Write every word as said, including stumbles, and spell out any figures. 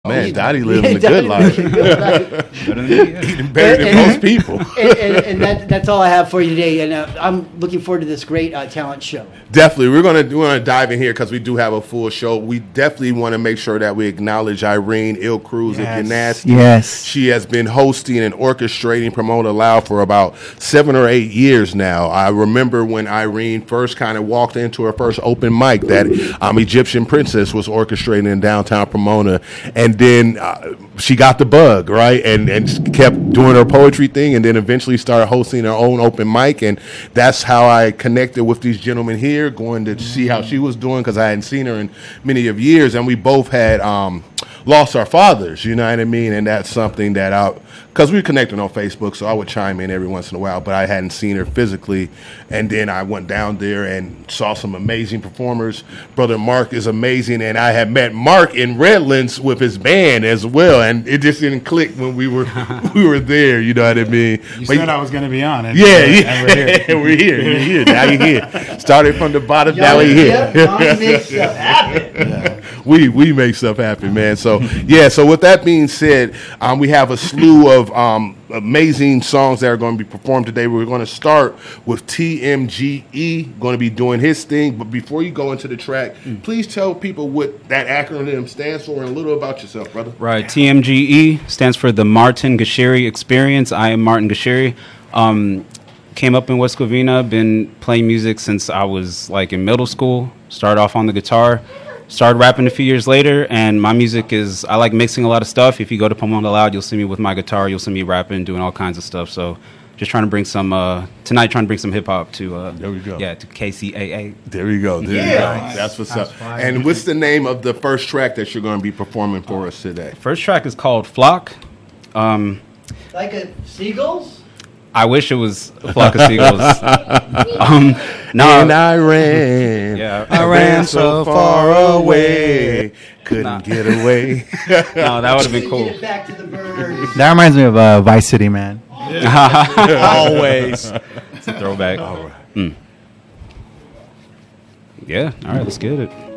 Man, Dottie living the good life. Eating better than most people. and and, and that, that's all I have for you today. And uh, I'm looking forward to this great uh, talent show. Definitely. We're going to want to dive in here because we do have a full show. We definitely want to make sure that we acknowledge Irene Ill Cruz Yes. if you're nasty. Yes. She has been hosting and orchestrating Promote Aloud for about seven or eight years now. I remember when Irene first kind of walked into her first open mic that um, Egyptian Princess was orchestrating in downtown Pomona. And then uh, she got the bug, right? And, and kept doing her poetry thing and then eventually started hosting her own open mic. And that's how I connected with these gentlemen here, going to see how she was doing because I hadn't seen her in many of years. And we both had um, lost our fathers, you know what I mean? And that's something that I, because we were connected on Facebook, so I would chime in every once in a while, but I hadn't seen her physically. And then I went down there and saw some amazing performers. Brother Mark is amazing, and I had met Mark in Redlands with his band as well, and it just didn't click when we were we were there, you know what I mean? You but said I was going to be on it. Yeah, and, yeah. and we're here. we're here. You're here. Now you're here. Started from the bottom, now we're here. Yep, Johnny makes stuff happen. Yeah. we we make stuff happen, man. So yeah. So with that being said, um, we have a slew of um, amazing songs that are going to be performed today. We're going to start with T M G E, going to be doing his thing. But before you go into the track, please tell people what that acronym stands for and a little about yourself, brother. Right. T M G E stands for the Martin Gashiri Experience. I am Martin Gashiri. Um, came up in West Covina. Been playing music since I was like in middle school. Started off on the guitar. Started rapping a few years later, and my music is, I like mixing a lot of stuff. If you go to Pomona Loud, you'll see me with my guitar. You'll see me rapping, doing all kinds of stuff. So just trying to bring some, uh, tonight trying to bring some hip-hop to, uh, There we go. yeah, to K C A A. There we go. There Yeah. you go. That's what's Sounds up. fire. And what's the name of the first track that you're going to be performing for us today? First track is called Flock. Um, Like a seagulls? I wish it was a flock of seagulls. um, no, And I ran. Yeah. I ran so far away. Couldn't Nah. get away. no, that would have been cool. Get it back to the birds. That reminds me of uh, Vice City, man. Always. It's a throwback. All right. Mm. Yeah, all right, let's get it.